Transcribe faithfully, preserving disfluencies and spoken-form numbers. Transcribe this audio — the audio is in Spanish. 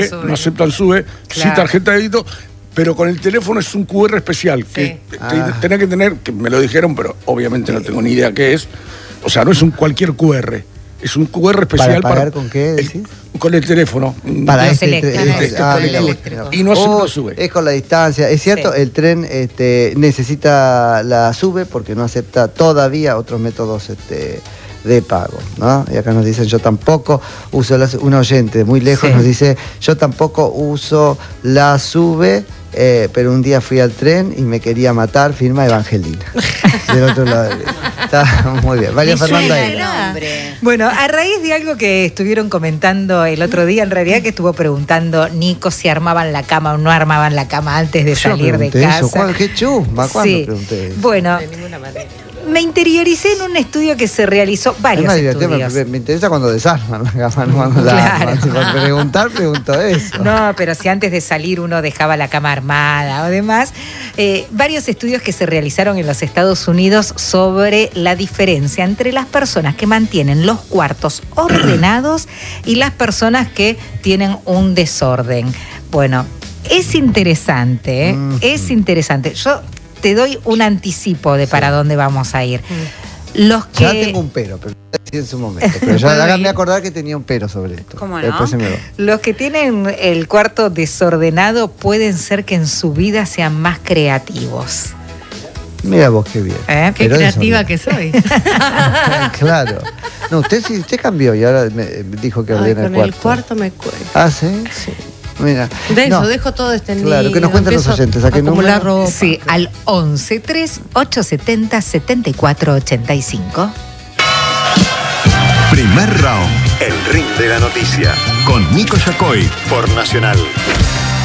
Sube. No aceptan SUBE, claro. Sí tarjeta de débito, pero con el teléfono es un Q R especial, sí. que ah. tenés que tener, que me lo dijeron, pero obviamente no tengo ni idea qué es. O sea, no es un cualquier Q R, es un Q R especial. ¿Para pagar para, con qué decís? El, con el teléfono. Para este, este, este, este ah, y no acepta oh, SUBE. Es con la distancia. Es cierto, sí. El tren este, necesita la SUBE porque no acepta todavía otros métodos este, de pago, ¿no? Y acá nos dicen, yo tampoco uso la SUBE. Un oyente muy lejos sí. nos dice, yo tampoco uso la SUBE, eh, pero un día fui al tren y me quería matar, firma Evangelina. Del otro lado. Está muy bien. María Fernanda. Bueno, a raíz de algo que estuvieron comentando el otro día, en realidad que estuvo preguntando Nico si armaban la cama o no armaban la cama antes de salir de casa. Eso. ¿Cuál, ¿Qué chusma? ¿Cuándo sí. pregunté eso? Bueno, de ninguna manera. Me interioricé en un estudio que se realizó, varios más, estudios. Me, me interesa cuando desarman la cama, no cuando la claro. arman. Si por preguntar, pregunto eso. No, pero si antes de salir uno dejaba la cama armada o demás. Eh, varios estudios que se realizaron en los Estados Unidos sobre la diferencia entre las personas que mantienen los cuartos ordenados y las personas que tienen un desorden. Bueno, es interesante, ¿eh? Mm. Es interesante. Yo te doy un anticipo de para sí. dónde vamos a ir. Mm. Los que... Ya tengo un pero, pero en su momento. Pero ya háganme acordar que tenía un pero sobre esto. ¿Cómo no? Después se me va. Los que tienen el cuarto desordenado pueden ser que en su vida sean más creativos. Mira vos qué bien. ¿Eh? Qué pero creativa que soy. Claro. No, usted sí, usted cambió y ahora me dijo que ordena el cuarto. Con el cuarto me cuesta. ¿Ah, sí? Sí. Mira. De eso, no. dejo todo extendido. Claro, que nos cuentan los oyentes. ¿A qué número? Ropa. Sí, al once tres ocho setenta setenta y cuatro ochenta y cinco. Primer round. El ring de la noticia. Con Nico Yacoy por Nacional.